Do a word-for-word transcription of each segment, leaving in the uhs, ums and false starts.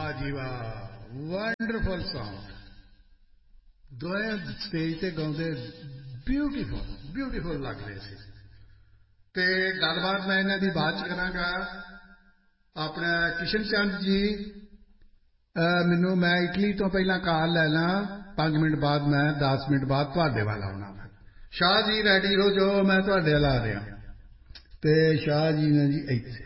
वाह जी वाह wonderful song दोए स्टेज ते गाउंदे ब्यूटीफुल ब्यूटीफुल लग रहे थे ते गलबात मैं इन्हां दी बात च करांगा अपने किशन चंद जी मैनू मैं इटली तो पहला कॉल ले ला पांच मिनट बाद मैं दस मिनट बाद तुहाडे वाल आउणा शाह जी रेडी हो जो मैं तुहाडे वाल आ रहा ते शाह जी ने जी इत्थे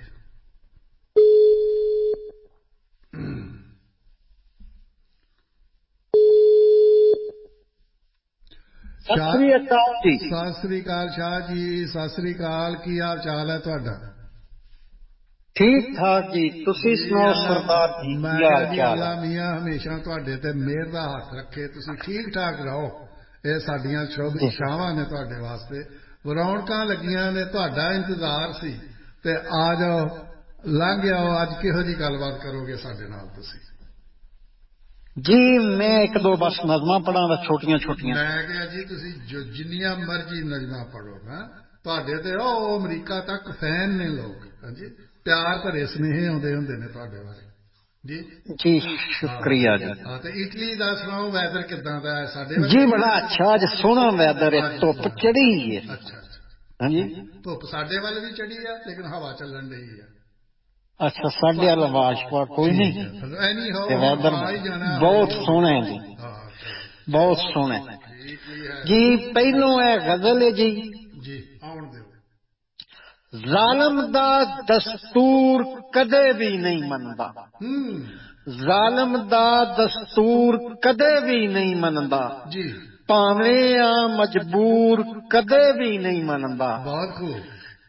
सत श्री अकाल जी सत श्री अकाल शाह जी सत श्री अकाल की हाल चाल है तुहाडा ठीक ठाक जी तुसी सुनाओ सरदार जी मैं की हाल जी चाल अल्लाह मियां हमेशा तुहाडे ते मेहर दा हथ रखे तुसी ठीक ठाक रहो ये साडियां शुभ इच्छावां ने तुहाडे वास्ते रौनकां लगियां ने तुहाडा इंतजार सी ते आ जाओ लंघ आओ अज किहो जी गलबात करोगे साडे नाल तुसी जी मैं एक दो बस नज़मां पढ़ा छोटियां छोटियां मैं कहा जी तुसी जो जिन्नियां मर्जी नज़मां पढ़ो ना तुहाडे ते ओ अमरीका तक फैन ने लोग हां जी प्यार भरे स्नेहे आउंदे हुंदे ने तुहाडे बारे जी जी शुक्रिया जी हां ते इटली दा सुनाओ वैदर किदां दा है साडे जी बड़ा अच्छा अज सोहना वैदर है धुप चढ़ी है अच्छा अच्छा हां जी धुप साडे वाल भी चढ़ी है लेकिन हवा चलन रही है अच्छा साढ़े वाल वाशपा कोई नहीं एनी हो वैदर बहुत सोहना है जी बहुत सोहना जी पहलों है गजल है जी जी आउण दिओ जालम दा दस्तूर कदे भी नहीं मनदा जालम दा दस्तूर कदे भी नहीं मनदा जी भावें आ मजबूर कदे भी नहीं मनदा बहुत खूब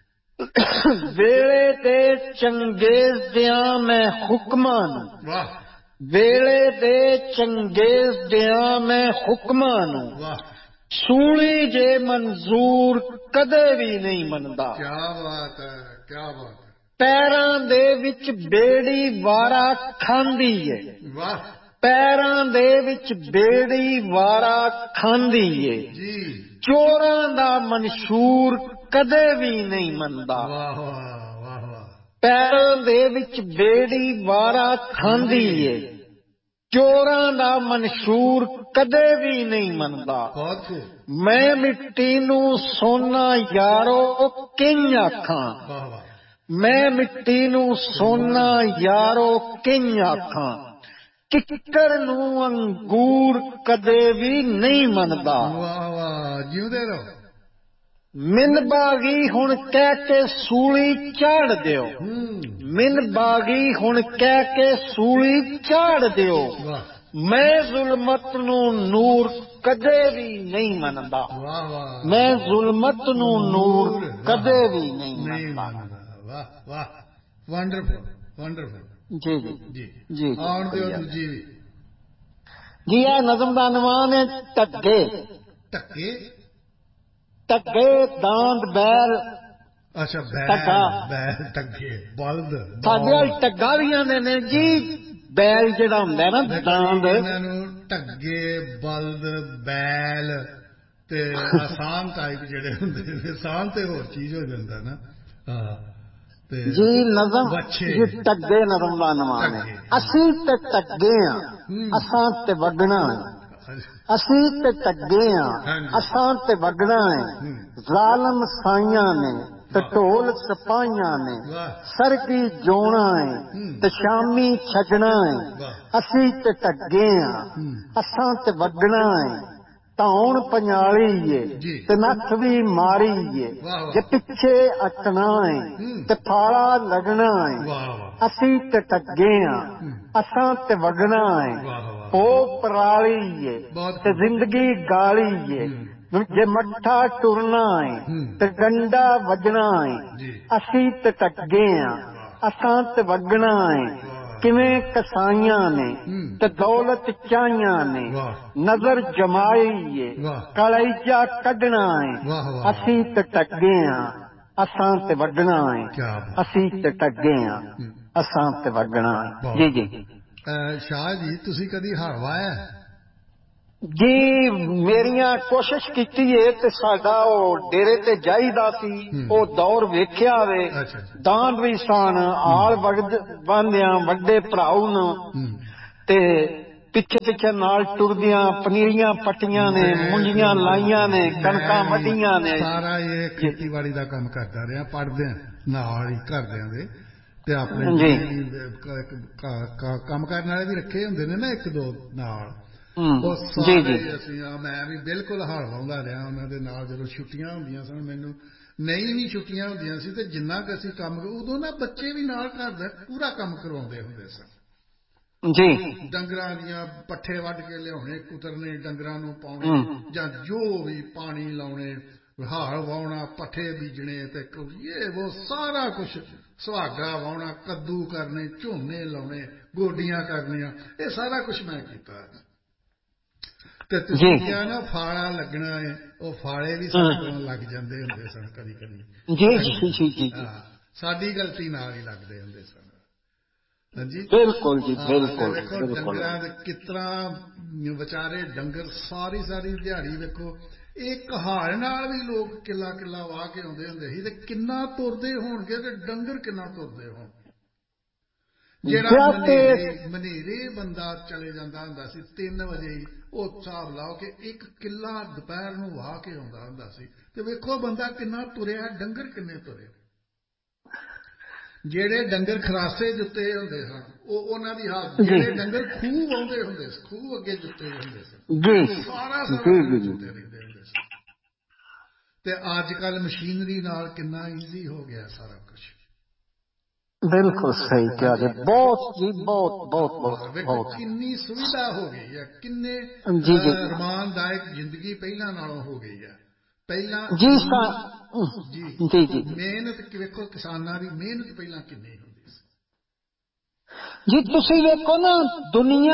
वेले दे चंगेज दियां मैं हुक्मां नूं वाह वेले दे चंगेज दियां मैं हुक्मां नूं वाह सूली जे मंजूर कदे भी नहीं मनदा क्या बात है क्या बात है पैरां दे विच बेड़ी वारा खांदी है वाह पैरां दे विच बेड़ी वारा खांदी है जी चोरां दा मंशूर कदे भी नहीं मनदा वाह वाह वाह वाह पैरां दे विच बेड़ी वारा खांदी है चोरां दा मंशूर कदे भी नहीं मनदा बहुत खूब मैं मिट्टी नूं सोना यारो किंज आखां वाह वाह मैं मिट्टी नूं सोना यारो किंज आखां किक्कर नूं अंगूर कदे भी नहीं मनदा वाह वाह जिउंदे रहो मिन बागी हुण कह के सूली चाड़ दियो मिन बागी हुण कह के सूली चाड़ दियो मैं जुल्मत नूं नूर कदे भी नहीं मनदा वाह वाह मैं जुल्मत नूं नूर कदे भी नहीं मनदा वाह वाह वंडरफुल वंडरफुल जी जी जी जी आउण दिओ दूजी भी जी आ नज़म दा अनवान है टग्गे टक्के टग्गे दांद बैल अच्छा बैल बैल टग्गे बल्द साडे वाल टग्गा भी आंदे ने जी बैल जेड़ा हुंदा है ना दांद इन्हां नूं टग्गे बल्द बैल ते आसान टाइप जेड़े हुंदे ने आसान ते होर चीज हो जांदा ना हां ते जी नज़म जी टग्गे नज़म दा अनवान है असीं ते टग्गे आ असां ते वडना असीं ते टग्गे आ असां ते वडना है जालम साइयां ने ते ढोल सपाइयां ने सरगी जोना है ते शामी छडना है असीं ते टग्गे आ असां ते वडना है धौण पंजाली है ते नथ भी मारी है जे पिछे अटना है ते फाला लगना है असीं ते टग्गे आ असां ते वडना है ओ पराली है ते जिंदगी गाली है जे मठा टुरना है ते डंडा वजना है असीं ते टग्गे आ असां ते वडना है किवें कसाइयां ने ते दौलत चाहियां ने नजर जमाई है कलेजा कढना है असीं ते टग्गे आ असां ते वडना है असीं ते टग्गे आ असां ते वडना है जी जी शाह जी तुसी कदी हड़ वाया ਜੀ ਮੇਰੀਆਂ ਕੋਸ਼ਿਸ਼ ਕੀਤੀ ਏ ਤੇ ਸਾਡਾ ਉਹ ਡੇਰੇ ਤੇ ਜਾਈਦਾ ਸੀ ਉਹ ਦੌਰ ਵੇਖਿਆ ਵੇ ਦਾੰਦ ਵੀ ਸਨ ਆਲ ਬੰਦਿਆਂ ਵੱਡੇ ਭਰਾਉ ਨੂੰ ਤੇ ਪਿੱਛੇ ਪਿੱਛੇ ਨਾਲ ਟੁਰਦਿਆਂ ਪਨੀਰੀਆਂ ਪੱਟੀਆਂ ਨੇ ਮੁੰਜੀਆਂ ਲਾਈਆਂ ਨੇ ਕਣਕਾਂ ਵੱਢੀਆਂ ਨੇ। ਸਾਰਾ ਇਹ ਖੇਤੀਬਾੜੀ ਦਾ ਕੰਮ ਕਰਦਾ ਰਿਹਾ ਪੜ੍ਹਦਿਆਂ ਨਾਲ ਹੀ ਘਰਦਿਆਂ ਦੇ ਤੇ ਆਪਣੇ ਕੰਮ ਕਰਨ ਵਾਲੇ ਵੀ ਰੱਖੇ ਹੁੰਦੇ ਨੇ ਨਾ ਇੱਕ ਦੋ ਨਾਲ ਉਹ ਸਾਰੇ ਅਸੀਂ ਮੈਂ ਵੀ ਬਿਲਕੁਲ ਹਲ ਵਾਉਂਦਾ ਰਿਹਾ ਉਹਨਾਂ ਦੇ ਨਾਲ ਜਦੋਂ ਛੁੱਟੀਆਂ ਹੁੰਦੀਆਂ ਸਨ ਮੈਨੂੰ ਨਹੀਂ ਵੀ ਛੁੱਟੀਆਂ ਹੁੰਦੀਆਂ ਸੀ ਤੇ ਜਿੰਨਾ ਕੁ ਅਸੀਂ ਕੰਮ ਉਦੋਂ ਨਾ ਬੱਚੇ ਵੀ ਨਾਲ ਘਰ ਦਾ ਪੂਰਾ ਕੰਮ ਕਰਵਾਉਂਦੇ ਹੁੰਦੇ ਸਨ ਜੀ ਡੰਗਰਾਂ ਦੀਆਂ ਪੱਠੇ ਵੱਢ ਕੇ ਲਿਆਉਣੇ ਕੁਤਰਨੇ ਡੰਗਰਾਂ ਨੂੰ ਪਾਉਣੇ ਜਾਂ ਜੋ ਵੀ ਪਾਣੀ ਲਾਉਣੇ ਹਾਲ ਵਾਹੁਣਾ ਪੱਠੇ ਬੀਜਣੇ ਤੇ ਇਹ ਉਹ ਸਾਰਾ ਕੁਛ ਸੁਹਾਗਾ ਵਾਹੁਣਾ ਕੱਦੂ ਕਰਨੇ ਝੋਨੇ ਲਾਉਣੇ ਗੋਡੀਆਂ ਕਰਨੀਆਂ ਇਹ ਸਾਰਾ ਕੁਛ ਮੈਂ ਕੀਤਾ ਤੇ ਤੁਸੀਂ ਕਿਹਾ ਨਾ ਫਾਲਾ ਲੱਗਣਾ ਹੈ ਉਹ ਫਾਲੇ ਵੀ ਸਾਡੇ ਕੋਲ ਲੱਗ ਜਾਂਦੇ ਹੁੰਦੇ ਸਨ ਕਦੀ ਕਦੀ ਸਾਡੀ ਗਲਤੀ ਨਾਲ ਹੀ ਲੱਗਦੇ ਹੁੰਦੇ ਸਨ। ਹਾਂਜੀ ਬਿਲਕੁਲ ਜੀ ਬਿਲਕੁਲ ਵੇਖੋ ਡੰਗਰਾਂ ਦੇ ਕਿਸ ਤਰ੍ਹਾਂ ਵਿਚਾਰੇ ਡੰਗਰ ਸਾਰੀ ਸਾਰੀ ਦਿਹਾੜੀ ਵੇਖੋ ਇੱਕ ਹਾਲ ਨਾਲ ਵੀ ਲੋਕ ਕਿੱਲਾ ਕਿੱਲਾ ਵਾਹ ਕੇ ਆਉਂਦੇ ਹੁੰਦੇ ਸੀ ਤੇ ਕਿੰਨਾ ਤੁਰਦੇ ਹੋਣਗੇ ਤੇ ਡੰਗਰ ਕਿੰਨਾ ਤੁਰਦੇ ਹੋਣ ਜਿਹੜਾ ਮਨੇਰੇ ਮਨੇਰੇ ਬੰਦਾ ਚਲੇ ਜਾਂਦਾ ਹੁੰਦਾ ਸੀ ਤਿੰਨ ਵਜੇ ਹੀ ਉਹ ਹਿਸਾਬ ਲਾਓ ਕਿ ਇੱਕ ਕਿੱਲਾ ਦੁਪਹਿਰ ਨੂੰ ਵਾਹ ਕੇ ਆਉਂਦਾ ਹੁੰਦਾ ਸੀ ਤੇ ਵੇਖੋ ਬੰਦਾ ਕਿੰਨਾ ਤੁਰਿਆ ਡੰਗਰ ਕਿੰਨੇ ਤੁਰੇ ਜਿਹੜੇ ਡੰਗਰ ਖਰਾਸੇ ਜੁੱਤੇ ਹੁੰਦੇ ਸਨ ਉਹ ਉਹਨਾਂ ਦੀ ਹਾਲਤ ਜਿਹੜੇ ਡੰਗਰ ਖੂਹ ਆਉਂਦੇ ਹੁੰਦੇ ਸੀ ਖੂਹ ਅੱਗੇ ਜੁੱਤੇ ਹੁੰਦੇ ਸਨ ਸਾਰਾ ਸਾਰਾ ਜੁੱਤੇ ਰਹਿੰਦੇ ਹੁੰਦੇ ਸਨ ਤੇ ਅੱਜ ਕੱਲ੍ਹ ਮਸ਼ੀਨਰੀ ਨਾਲ ਕਿੰਨਾ ਈਜ਼ੀ ਹੋ ਗਿਆ ਸਾਰਾ ਕੁਛ। ਬਿਲਕੁਲ ਸਹੀ ਕਿਹਾ ਜੀ ਬਹੁਤ ਜੀ ਬਹੁਤ ਬਹੁਤ ਬਹੁਤ ਕਿੰਨੀ ਸੁਵਿਧਾ ਹੋ ਗਈ ਹੈ ਕਿੰਨੇ ਅਰਮਾਨਦਾਇਕ ਜ਼ਿੰਦਗੀ ਪਹਿਲਾਂ ਨਾਲੋਂ ਹੋ ਗਈ ਹੈ। ਪਹਿਲਾਂ ਜੀ ਜੀ ਜੀ ਮਿਹਨਤ ਵੇਖੋ ਕਿਸਾਨਾਂ ਦੀ ਮਿਹਨਤ ਪਹਿਲਾਂ ਕਿੰਨੀ ਹੁੰਦੀ ਸੀ ਜੀ ਤੁਸੀਂ ਵੇਖੋ ਨਾ ਦੁਨੀਆ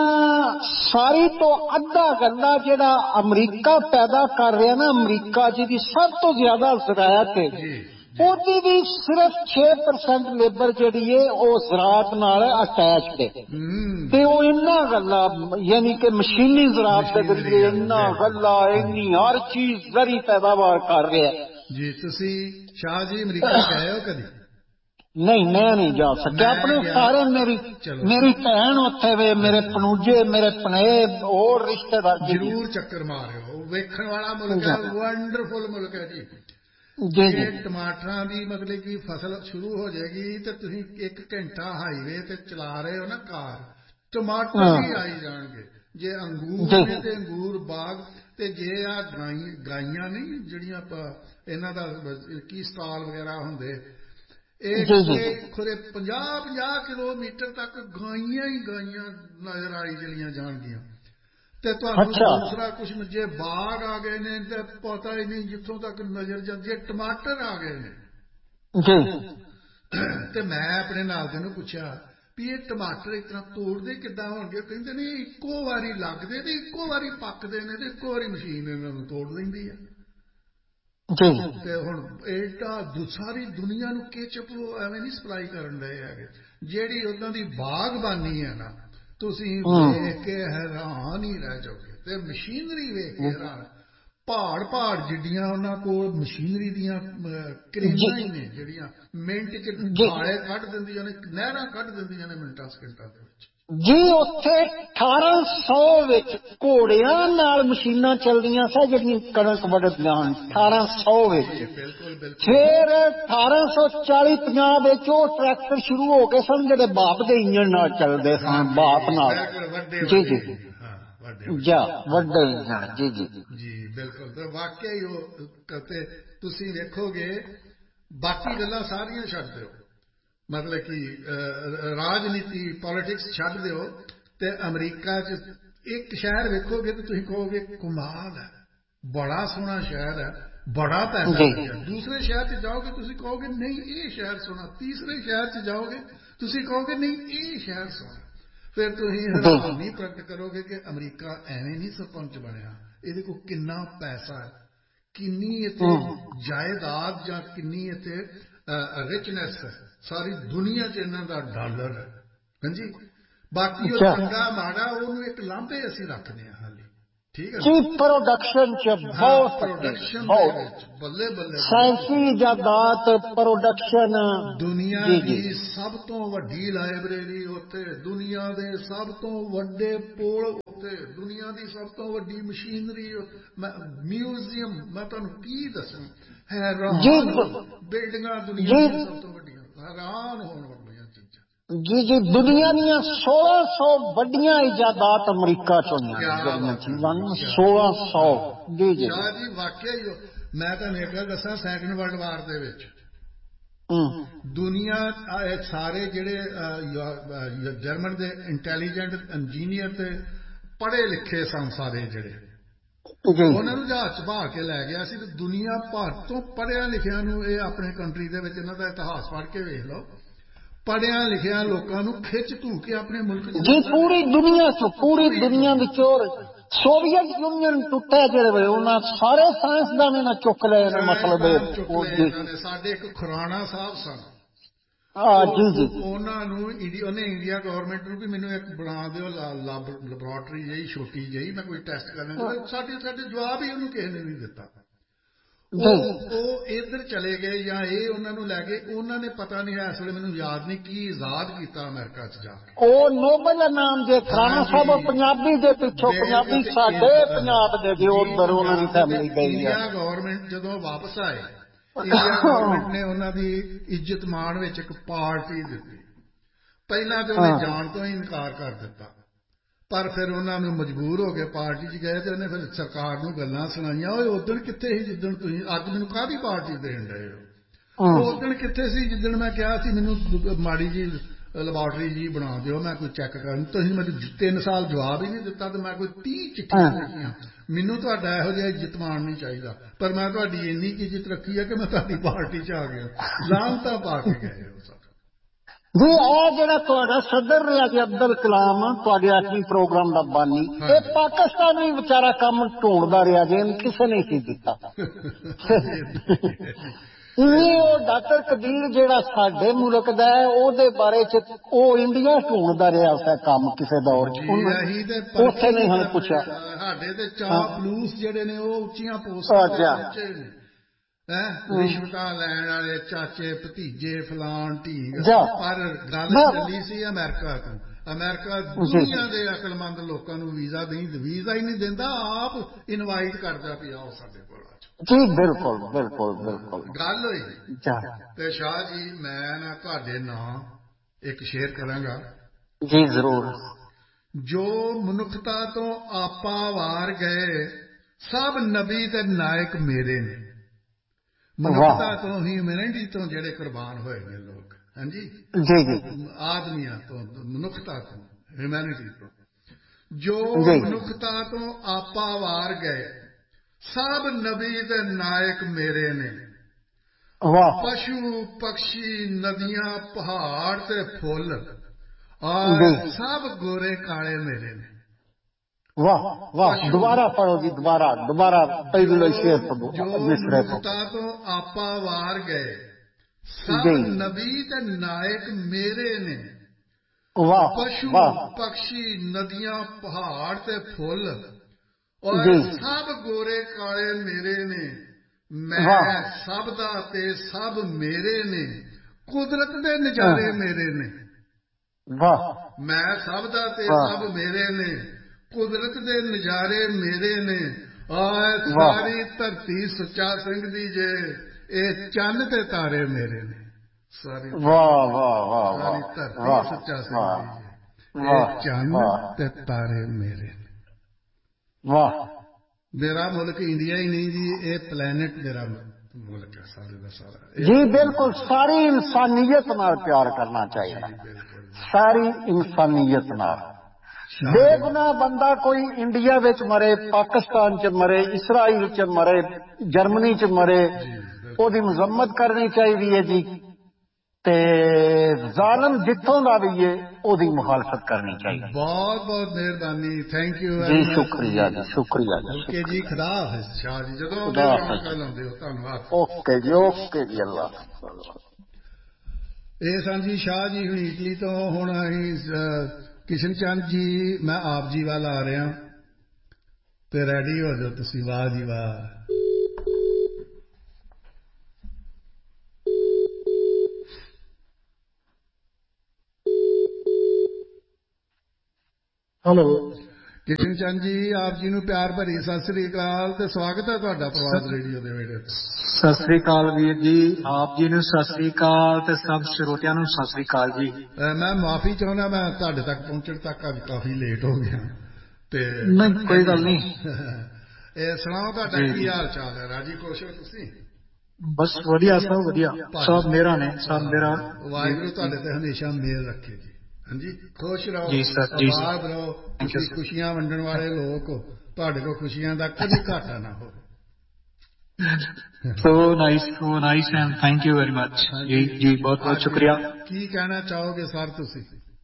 ਸਾਰੀ ਤੋਂ ਅੱਧਾ ਗੱਲਾ ਜਿਹੜਾ ਅਮਰੀਕਾ ਪੈਦਾ ਕਰ ਰਿਹਾ ਨਾ ਅਮਰੀਕਾ ਜਿਹਦੀ ਸਭ ਤੋਂ ਜ਼ਿਆਦਾ ਜ਼ਰਾਅਤ ਹੈ ਉਹਦੀ ਵੀ ਸਿਰਫ ਛੇ ਪਰਸੈਂਟ ਲੇਬਰ ਜਿਹੜੀ ਹੈ ਉਹ ਜ਼ਰਾਅਤ ਨਾਲ ਅਟੈਚਡ ਹੈ ਤੇ ਉਹ ਇੰਨਾ ਗੱਲਾ ਯਾਨੀ ਕਿ ਮਸ਼ੀਨੀ ਜ਼ਰਾਅਤ ਦੇ ਜ਼ਰੀਏ ਇੰਨਾ ਗੱਲਾ ਇੰਨੀ ਹਰ ਚੀਜ਼ ਜ਼ਰੀ ਪੈਦਾਵਾਰ ਕਰ ਰਿਹਾ ਜੀ। ਤੁਸੀਂ ਸ਼ਾਹ ਜੀ ਅਮਰੀਕਾ ਗਏ ਹੋ ਕਦੀ? ਨਹੀਂ ਮੈਂ ਨਹੀਂ ਜਾ ਸਕਿਆ ਆਪਣੇ ਸਾਰੇ ਮੇਰੀ ਮੇਰੀ ਭੈਣ ਉੱਥੇ ਵੇ ਮੇਰੇ ਪਨੂਜੇ ਮੇਰੇ ਪਨੇ ਹੋਰ ਰਿਸ਼ਤੇਦਾਰ ਜ਼ਰੂਰ ਚੱਕਰ ਮਾਰਿਓ ਵੇਖਣ ਵਾਲਾ ਮੁਲਕ ਹੈ ਵੰਡਰਫੁਲ ਮੁਲਕ ਹੈ ਜੀ। ਜੀ ਟਮਾਟਰਾਂ ਦੀ ਮਤਲਬ ਕਿ ਫਸਲ ਸ਼ੁਰੂ ਹੋ ਜਾਏਗੀ ਤੇ ਤੁਸੀਂ ਇੱਕ ਘੰਟਾ ਹਾਈਵੇ ਤੇ ਚਲਾ ਰਹੇ ਹੋ ਨਾ ਕਾਰ ਟਮਾਟਰ ਵੀ ਆਈ ਜਾਣਗੇ ਜੇ ਅੰਗੂਰ ਨੇ ਤੇ ਅੰਗੂਰ ਬਾਗ ਤੇ ਜੇ ਆ ਗਾਈਆਂ ਨਹੀਂ ਜਿਹੜੀਆਂ ਇਹਨਾਂ ਦਾ ਕੀ ਸਟਾਲ ਵਗੈਰਾ ਹੁੰਦੇ ਇਹ ਖੁਰੇ ਪੰਜਾਹ ਪੰਜਾਹ ਕਿਲੋਮੀਟਰ ਤੱਕ ਗਾਈਆਂ ਹੀ ਗਾਈਆਂ ਨਜ਼ਰ ਆਈ ਚਲੀਆਂ ਜਾਣਗੀਆਂ ਤੇ ਤੁਹਾਨੂੰ ਦੂਸਰਾ ਕੁਛ ਜੇ ਬਾਗ ਆ ਗਏ ਨੇ ਤੇ ਪਤਾ ਹੀ ਨਹੀਂ ਜਿੱਥੋਂ ਤੱਕ ਨਜ਼ਰ ਜਾਂਦੀ ਹੈ ਟਮਾਟਰ ਆ ਗਏ ਨੇ ਤੇ ਮੈਂ ਆਪਣੇ ਨਾਲ ਦੇ ਨੂੰ ਪੁੱਛਿਆ ਵੀ ਇਹ ਟਮਾਟਰ ਇਸ ਤਰ੍ਹਾਂ ਤੋੜਦੇ ਕਿੱਦਾਂ ਹੋਣਗੇ ਕਹਿੰਦੇ ਨੇ ਇੱਕੋ ਵਾਰੀ ਲੱਗਦੇ ਤੇ ਇੱਕੋ ਵਾਰੀ ਪੱਕਦੇ ਨੇ ਤੇ ਇੱਕੋ ਵਾਰੀ ਮਸ਼ੀਨ ਇਹਨਾਂ ਨੂੰ ਤੋੜ ਲੈਂਦੀ ਹੈ ਤੇ ਹੁਣ ਏਡਾ ਸਾਰੀ ਦੁਨੀਆ ਨੂੰ ਕੇਚਪ ਐਵੇਂ ਨਹੀਂ ਸਪਲਾਈ ਕਰਨ ਰਹੇ ਹੈਗੇ ਜਿਹੜੀ ਉਹਨਾਂ ਦੀ ਬਾਗਬਾਨੀ ਹੈ ਨਾ ਤੁਸੀਂ ਵੇਖ ਕੇ ਹੈਰਾਨ ਹੀ ਰਹਿ ਜਾਓਗੇ ਤੇ ਮਸ਼ੀਨਰੀ ਵੇਖ ਕੇ ਹੈਰਾਨ ਪਹਾੜ ਪਹਾੜ ਜਿੱਡੀਆਂ ਉਹਨਾਂ ਕੋਲ ਮਸ਼ੀਨਰੀ ਦੀਆਂ ਕਰੇਨਾਂ ਹੀ ਨੇ ਜਿਹੜੀਆਂ ਮਿੰਟ ਚ ਖਾਲੇ ਕੱਢ ਦਿੰਦੀਆਂ ਨੇ ਨਹਿਰਾਂ ਕੱਢ ਦਿੰਦੀਆਂ ਨੇ ਮਿੰਟਾਂ ਸਕਿੰਟਾਂ ਦੇ ਵਿੱਚ ਜੀ। ਉੱਥੇ ਅਠਾਰਾਂ ਸੌ ਵਿੱਚ ਘੋੜਿਆਂ ਨਾਲ ਮਸ਼ੀਨਾਂ ਚੱਲਦੀਆਂ ਸੀ ਜਿਹੜੀਆਂ ਕਣਕ ਵੱਢਦੀਆਂ ਹਨ ਅਠਾਰਾਂ ਸੌ ਵਿੱਚ ਫਿਰ ਅਠਾਰਾਂ ਸੌ ਚਾਲੀ ਪੰਜਾਹ ਵਿੱਚ ਉਹ ਟਰੈਕਟਰ ਸ਼ੁਰੂ ਹੋ ਗਏ ਸਨ ਜਿਹੜੇ ਬਾਪ ਦੇ ਇੰਜਣ ਨਾਲ ਚੱਲਦੇ ਸਨ ਬਾਪ ਨਾਲ ਜੀ ਜੀ ਜਾ ਵੱਡੇ ਇੰਜਣ ਜੀ ਜੀ ਜੀ ਬਿਲਕੁਲ ਤੇ ਵਾਕਿਆ ਹੀ ਉਹ ਤੇ ਤੁਸੀਂ ਵੇਖੋਗੇ ਬਾਕੀ ਗੱਲਾਂ ਸਾਰੀਆਂ ਛੱਡ ਦਿਓ ਮਤਲਬ ਕਿ ਰਾਜਨੀਤੀ ਪੋਲੀਟਿਕਸ ਛੱਡ ਦਿਓ ਤੇ ਅਮਰੀਕਾ 'ਚ ਇੱਕ ਸ਼ਹਿਰ ਵੇਖੋਗੇ ਤੇ ਤੁਸੀਂ ਕਹੋਗੇ ਕਮਾਲ ਹੈ ਬੜਾ ਸੋਹਣਾ ਸ਼ਹਿਰ ਹੈ ਬੜਾ ਪੈਸਾ ਲੱਗਿਆ ਦੂਸਰੇ ਸ਼ਹਿਰ 'ਚ ਜਾਓਗੇ ਤੁਸੀਂ ਕਹੋਗੇ ਨਹੀਂ ਇਹ ਸ਼ਹਿਰ ਸੋਹਣਾ ਤੀਸਰੇ ਸ਼ਹਿਰ 'ਚ ਜਾਓਗੇ ਤੁਸੀਂ ਕਹੋਗੇ ਨਹੀਂ ਇਹ ਸ਼ਹਿਰ ਸੋਹਣਾ ਫਿਰ ਤੁਸੀਂ ਹੈਰਾਨੀ ਪ੍ਰਗਟ ਕਰੋਗੇ ਕਿ ਅਮਰੀਕਾ ਐਵੇਂ ਨਹੀਂ ਸਰਪੰਚ ਬਣਿਆ ਇਹਦੇ ਕੋਲ ਕਿੰਨਾ ਪੈਸਾ ਹੈ ਕਿੰਨੀ ਇੱਥੇ ਜਾਇਦਾਦ ਜਾਂ ਕਿੰਨੀ ਇੱਥੇ ਰਿਚਨੈਸ ਹੈ ਸਾਰੀ ਦੁਨੀਆ 'ਚ ਇਹਨਾਂ ਦਾ ਡਾਲਰ ਹੈ ਹਾਂਜੀ ਬਾਕੀ ਉਹ ਚੰਗਾ ਮਾੜਾ ਉਹਨੂੰ ਇੱਕ ਲਾਂਭੇ ਅਸੀਂ ਰੱਖਦੇ ਹਾਂ ਹਾਲੇ जी प्रोडक्शन च बहुत बहुत ਬੱਲੇ ਬੱਲੇ ਸਾਇੰਸੀ ਇਜਾਦਾਤ प्रोडक्शन ਦੁਨੀਆ ਦੀ ਸਭ ਤੋਂ ਵੱਡੀ ਲਾਇਬ੍ਰੇਰੀ ਉੱਤੇ, ਦੁਨੀਆ ਦੇ ਸਭ ਤੋਂ ਵੱਡੇ ਪੁਲ ਉੱਤੇ, ਦੁਨੀਆ ਦੀ ਸਭ ਤੋਂ ਵੱਡੀ ਮਸ਼ੀਨਰੀ, ਮਿਊਜ਼ੀਅਮ, ਮੈਂ ਤੁਹਾਨੂੰ ਕੀ ਦੱਸਾਂ, ਹੈਰਾਨ ਬਿਲਡਿੰਗਾਂ ਦੁਨੀਆ ਦੀਆਂ ਸਭ ਤੋਂ ਵੱਡੀਆਂ, ਹੈਰਾਨ ਹੋਣ ਵਾਲੀਆਂ ਚੀਜ਼ਾਂ। जी जी दुनिया दियां सोलह सौ वड्डियां इजादात अमरीका चो सोलह सौ जी जी जी वाकई मैं तुहानू एक गल दसां, सैकंड वर्ल्ड वार दे विच दुनिया सारे जिहड़े जर्मन दे इंटैलीजेंट इंजीनियर ते पढ़े लिखे सन, सारे जिहड़े उन्हां नूं जहाज च बहा के लै गया सी, ते दुनिया भर तो पढ़िया लिखिया नूं इह अपने कंट्री दे विच इन्हां दा इतिहास पढ़ के वेख लो, पढ़िया लिखिया लोगों को खिच धू के अपने मुल्क जी पूरी दुनिया च पूरी दुनिया विचों सोवियत यूनियन टुटे जिहड़े उन्हां सारे साइंसदान इन्हां चुक लए ने, मतलब साडे एक खुराना साहब सन, जी जी उन्हां नूं उन्हें इंडिया गवर्नमेंट नूं भी मैनूं एक बना दिओ लैबोरेटरी जही छोटी जही, मैं कोई टेस्ट करना, साडे साडे जवाब ही उन्होंने किसी ने नहीं दिता। इधर चले गए या ये उन्होंने लै गए, उन्होंने पता नहीं है इस वे मैं याद नहीं की आजाद किया अमेरिका च जाके नोबल नाम जे खुराना साहब पंजाबी दे पिछों पंजाबी साडे पंजाब दे जे उधर उन्हां दी फैमिली गई है। इंडिया गवर्नमेंट जदों वापस आए, इंडिया गवर्नमेंट ने उन्हां दी इज्जत मान विच एक पार्टी दित्ती, पहला तो उन्हें जाण तो ही इनकार कर दिता, पर फिर उन्होंने मजबूर हो गए पार्टी च गए, तो उन्हें फिर सरकार नूं गल्लां सुणाईयां, ओए उदण कित्थे सी जिद्दण तुसीं अज मैनूं काहदी पार्टी देण डए हो, उदण कित्थे सी जिद्दण मैं कहा सी मैनूं माड़ी जी लैबोरेटरी जी बना दिओ, मैं कोई चैक कर, तुसीं मैनूं तीन साल जवाब ही नहीं दिता, तो मैं कोई तीह चिट्ठियां लिखियां, मैनूं तुहाडा इहो जिहा इज्जत मान नहीं चाहिदा, पर मैं तुहाडी इन्नी इज्जत रखी है कि मैं तुहाडी पार्टी च आ गया, लानतां पा के गए हो। जी आ जिहड़ा तुहाडा सदर रहा जी अब्दुल कलाम, तुहाडे अठवीं प्रोग्राम दा बानी, ये पाकिस्तान भी बेचारा काम ढूंढदा रहा जे, किसे नहीं सी दिता। डॉक्टर कबीर जिहड़ा साडे मुल्क दा है, ओहदे बारे च ओ इंडिया ढूंढदा रहा उस काम किसे दौर च, उसे नहीं हमें पूछा। साडे ते चापलूस जिहड़े ने ओ उच्चियां पोस्टां ते पहुंचे ने, रिश्वतां लैण वाले चाचे भतीजे फलान ढींग, पर गल चली सी अमेरिका तो, अमेरिका दुनिया के अकलमंद लोगों को वीजा नहीं, वीजा ही नहीं देंदा, आप इनवाइट करदा पिया आओ साडे कोल जी। बिल्कुल बिल्कुल बिल्कुल गल होई ते शाह जी मैं ना तुहाडे नाम एक शेयर करांगा जी जरूर। जो मनुखता तो आपा वार गए, सब नबी ते नायक मेरे ने, मनुखता तो ह्यूमैनिटी तो जेडे कुर्बान होए ने लोग, हाँ जी जी जी आदमिया तो मनुखता तो ह्यूमैनिटी तो, जो मनुखता तो आपा वार गए, सब नबी दे नायक मेरे ने, पशु पक्षी नदियां पहाड़ ते फुल और सब गोरे काले मेरे ने। वाह वाह, दोबारा पढ़ो जी, दोबारा दोबारा पहले शेर पढ़ो। जो मनुखता तो आपा वार गए, सब नबी ते नायक मेरे ने, पशु पक्षी नदियां पहाड़ ते फुल और सब गोरे काले मेरे ने, मैं सब दा ते सब मेरे ने, कुदरत दे नजारे मेरे ने, मैं सब दा ते सब मेरे ने, कुदरत दे नजारे मेरे ने, और सारी धरती सुच्चा सिंह दी जे, ए चंद ते तारे मेरे ने, सारी सारी धरती सुच्चा सिंह दी जे, ए चंद ते तारे मेरे ने। वाह, मेरा मुल्क इंडिया ही नहीं जी, ये प्लेनेट मेरा मुल्क है सारे का सारा जी। बिल्कुल सारी इंसानियत नाल प्यार करना चाहिए, सारी इंसानियत नाल। बेगुनाह बंदा कोई इंडिया विच मरे, पाकिस्तान च मरे, इसराइल च मरे, जर्मनी च मरे, ओदी मजम्मत करनी चाहिए जी, ते जालिम जिथों दा भी है ओदी मुखालफत करनी चाहिए। बहुत बहुत मेहरबानी, थैंक यू जी, शुक्रिया जी, शुक्रिया जी, ओके जी, खुदा हाफिज़ शाह जी, जदों आउंदे हो लाउंदे हो, धन्नवाद। ओके जी, ओके जी, अल्लाह। ਇਹ ਸਨ ਜੀ ਸ਼ਾਹ ਜੀ ਹੁਣ ਇਟਲੀ ਤੋਂ। ਹੁਣ ਅਸੀਂ ਕਿਸ਼ਨ ਚੰਦ ਜੀ, ਮੈਂ ਆਪ ਜੀ ਵੱਲ ਆ ਰਿਹਾ। ਤੇ ਰੈਡੀ ਹੋ ਜਾਓ ਤੁਸੀਂ। ਵਾਹ ਜੀ ਵਾਹ। ਹੈਲੋ ਕਿਸ਼ਨ ਚੰਦ ਜੀ, ਆਪ ਜੀ ਨੂੰ ਪਿਆਰ ਭਰੀ ਸਤਿ ਸ੍ਰੀ ਅਕਾਲ ਤੇ ਸਵਾਗਤ ਹੈ ਤੁਹਾਡਾ ਪ੍ਰਵਾਦ ਰੇਡੀਓ ਦੇ ਵੇੜੇ ਤੇ। ਸਤਿ ਸ੍ਰੀ ਅਕਾਲ ਵੀਰ ਜੀ, ਆਪ ਜੀ ਨੂੰ ਸਤਿ ਸ੍ਰੀ ਅਕਾਲ ਤੇ ਸਭ ਸਰੋਤਿਆਂ ਨੂੰ ਸਤਿ ਸ੍ਰੀ ਅਕਾਲ ਜੀ। ਮੈਂ ਮਾਫੀ ਚਾਹੁੰਦਾ, ਮੈਂ ਤੁਹਾਡੇ ਤੱਕ ਪਹੁੰਚਣ ਤੱਕ ਅੱਜ ਕਾਫੀ ਲੇਟ ਹੋ ਗਿਆ। ਤੇ ਨਹੀਂ ਕੋਈ ਗੱਲ ਨਹੀਂ। ਇਹ ਸੁਣਾਓ, ਤੁਹਾਡਾ ਕੀ ਹਾਲ ਚਾਲ ਹੈ? ਰਾਜੀ ਖੁਸ਼ ਹੋ ਤੁਸੀਂ? ਬਸ ਵਧੀਆ, ਸਭ ਵਧੀਆ, ਸਭ ਮੇਰਾ ਨੇ, ਸਭ ਮੇਰਾ। ਵਾਹਿਗੁਰੂ ਤੁਹਾਡੇ ਤੇ ਹਮੇਸ਼ਾ ਮਿਹਰ ਰੱਖੇ ਜੀ। ਹਾਂਜੀ, ਖੁਸ਼ ਰਹੋ, ਜੀ ਸਰ, ਜੀ ਆਬਾਦ ਰਹੋ। ਤੁਸੀਂ ਖੁਸ਼ੀਆਂ ਵੰਡਣ ਵਾਲੇ ਲੋਕ ਹੋ, ਤੁਹਾਡੇ ਕੋਲ ਖੁਸ਼ੀਆਂ ਦਾ ਕਦੀ ਘਾਟਾ ਨਾ ਹੋਵੇ। So nice, so nice and thank you very much ਜੀ। ਜੀ ਬਹੁਤ ਬਹੁਤ ਸ਼ੁਕਰੀਆ। ਕੀ ਕਹਿਣਾ ਚਾਹੋਗੇ ਸਰ ਤੁਸੀਂ?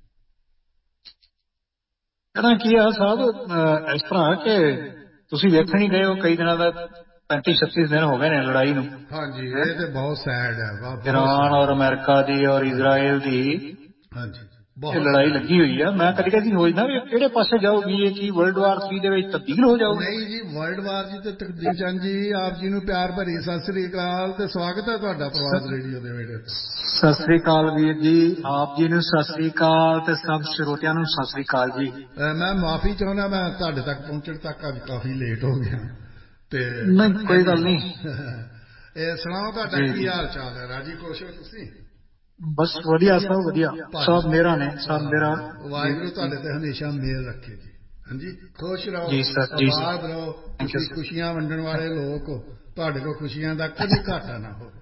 ਕਹਿਣਾ ਕੀ ਆ ਸਾਹਿਬ, ਇਸ ਤਰ੍ਹਾਂ ਕਿ ਤੁਸੀਂ ਵੇਖਣ ਹੀ ਗਏ ਹੋ ਕਈ ਦਿਨਾਂ ਦਾ ਪੈਂਤੀ ਛੱਤੀ ਦਿਨ ਹੋ ਗਏ ਨੇ ਲੜਾਈ ਨੂੰ। ਹਾਂਜੀ, ਇਹ ਤੇ ਬਹੁਤ ਸੈਡ ਹੈ। ਈਰਾਨ ਔਰ ਅਮਰੀਕਾ ਦੀ ਔਰ ਇਜ਼ਰਾਈਲ ਦੀ ਹਾਂਜੀ ਇਹ ਲੜਾਈ ਲੱਗੀ ਹੋਈ ਆ। ਮੈਂ ਕਦੀ ਕਦੀ ਸੋਚਦਾ ਵੀ ਕਿਹੜੇ ਪਾਸੇ ਜਾਊਗੀ ਇਹ, ਕੀ ਵਰਲਡ ਵਾਰ ਥ੍ਰੀ ਦੇ ਵਿੱਚ ਤਬਦੀਲ ਹੋ ਜਾਊਗੀ? ਨਹੀਂ ਜੀ, ਵਰਲਡ ਵਾਰ ਜੀ ਤੇ ਤਕਦੀਰ। ਚੰਦ ਜੀ, ਆਪ ਜੀ ਨੂੰ ਪਿਆਰ ਭਰੀ ਸਤਿ ਸ੍ਰੀ ਅਕਾਲ ਤੇ ਸਵਾਗਤ ਹੈ ਤੁਹਾਡਾ ਪ੍ਰਵਾਦ ਰੇਡੀਓ ਦੇ ਵੇੜੇ ਤੇ। ਸਤਿ ਸ੍ਰੀ ਅਕਾਲ ਵੀਰ ਜੀ, ਆਪ ਜੀ ਨੂੰ ਸਤਿ ਸ੍ਰੀ ਅਕਾਲ ਤੇ ਸਭ ਸਰੋਤਿਆਂ ਨੂੰ ਸਤਿ ਸ੍ਰੀ ਅਕਾਲ ਜੀ। ਮੈਂ ਮਾਫੀ ਚਾਹੁੰਦਾ, ਮੈਂ ਤੁਹਾਡੇ ਤੱਕ ਪਹੁੰਚਣ ਤੱਕ ਅੱਜ ਕਾਫੀ ਲੇਟ ਹੋ ਗਿਆ। ਤੇ ਨਹੀਂ ਕੋਈ ਗੱਲ ਨਹੀਂ। ਇਹ ਸੁਣਾਓ, ਤੁਹਾਡਾ ਕੀ ਹਾਲ ਚਾਲ ਹੈ? ਰਾਜੀ ਖੁਸ਼ ਹੋ ਤੁਸੀਂ? ਬਸ ਵਧੀਆ, ਸਭ ਵਧੀਆ, ਸਭ ਮੇਰਾ ਨੇ, ਸਭ ਮੇਰਾ। ਵਾਹਿਗੁਰੂ ਤੁਹਾਡੇ ਤੇ ਹਮੇਸ਼ਾ ਮਿਹਰ ਰੱਖੇ ਜੀ। ਹਾਂਜੀ, ਖੁਸ਼ ਰਹੋ, ਜੀ ਸਰ, ਜੀ ਆਬਾਦ ਰਹੋ। ਤੁਸੀਂ ਖੁਸ਼ੀਆਂ ਵੰਡਣ ਵਾਲੇ ਲੋਕ ਹੋ, ਤੁਹਾਡੇ ਕੋਲ ਖੁਸ਼ੀਆਂ ਦਾ ਕਦੀ ਘਾਟਾ ਨਾ ਹੋਵੇ।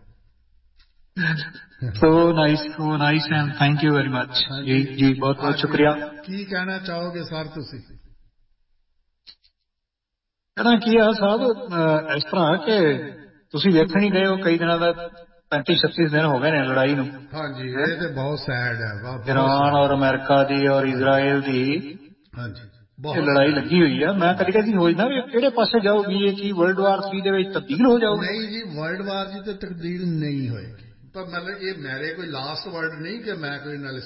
So nice, so nice and thank you very much ਜੀ। ਜੀ ਬਹੁਤ ਬਹੁਤ ਸ਼ੁਕਰੀਆ। ਕੀ ਕਹਿਣਾ ਚਾਹੋਗੇ ਸਰ ਤੁਸੀਂ? ਕਹਿਣਾ ਕੀ ਆ ਸਾਹਿਬ, ਇਸ ਤਰ੍ਹਾਂ ਕਿ ਤੁਸੀਂ ਵੇਖਣ ਹੀ ਗਏ ਹੋ ਕਈ ਦਿਨਾਂ ਦਾ ਪੈਂਤੀ ਛੱਤੀ ਦਿਨ ਹੋ ਗਏ ਨੇ ਲੜਾਈ ਨੂੰ। ਹਾਂਜੀ, ਇਹ ਤੇ ਬਹੁਤ ਸੈਡ ਹੈ। ਈਰਾਨ ਔਰ ਅਮਰੀਕਾ ਦੀ ਔਰ ਇਜ਼ਰਾਈਲ ਦੀ ਹਾਂਜੀ ਇਹ ਲੜਾਈ ਲੱਗੀ ਹੋਈ ਆ। ਮੈਂ ਕਦੀ ਕਦੀ ਸੋਚਦਾ ਵੀ ਕਿਹੜੇ ਪਾਸੇ ਜਾਊਗੀ ਇਹ, ਕੀ ਵਰਲਡ ਵਾਰ ਥ੍ਰੀ ਦੇ ਵਿੱਚ ਤਬਦੀਲ ਹੋ ਜਾਊਗੀ? ਨਹੀਂ ਜੀ, ਵਰਲਡ ਵਾਰ ਜੀ ਤੇ ਤਬਦੀਲ ਨਹੀਂ ਹੋਏਗੀ। ਪਰ ਮਤਲਬ ਇਹ ਮੇਰੇ ਕੋਈ ਲਾਸਟ ਵਰਡ ਨਹੀਂ ਕਿ ਮੈਂ ਕੋਈ ਨਾਲ